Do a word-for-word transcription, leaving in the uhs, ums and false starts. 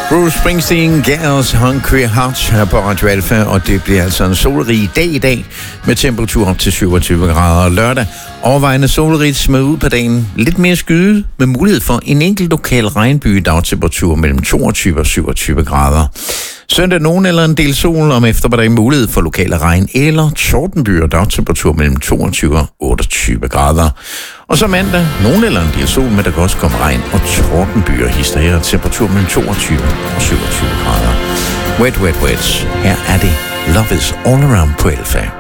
Bruce Springsteen, Girls Hungry Hearts her på Radio Alfa, og det bliver altså en solrig dag i dag med temperatur op til syvogtyve grader lørdag. Overvejende solrigt med ud på dagen, lidt mere skyde med mulighed for en enkelt lokal regnby, dagtemperatur mellem toogtyve og syvogtyve grader. Søndag nogen eller en del sol, om eftermiddagen mulighed for lokale regn eller tordenbyer, dagtemperatur mellem toogtyve og otteogtyve grader. Og så mandag nogen eller en del sol, men der kan også komme regn og tordenbyer, hister her, temperatur mellem toogtyve og syvogtyve grader. Wet, wet, wet. Her er det Love is All Around på Alfa.